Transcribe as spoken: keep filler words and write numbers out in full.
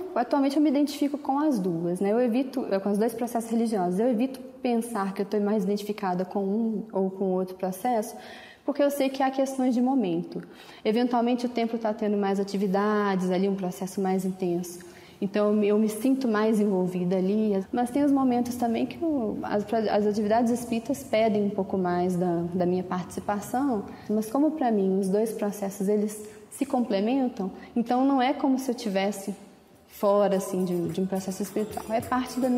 atualmente eu me identifico com as duas, né? Eu evito, com os dois processos religiosos, eu evito pensar que eu estou mais identificada com um ou com outro processo, porque eu sei que há questões de momento. Eventualmente o templo está tendo mais atividades, ali um processo mais intenso. Então eu me sinto mais envolvida ali, mas tem os momentos também que eu, as, as atividades espíritas pedem um pouco mais da, da minha participação, mas como para mim os dois processos eles se complementam, então não é como se eu tivesse fora assim, de, de um processo espiritual, é parte da minha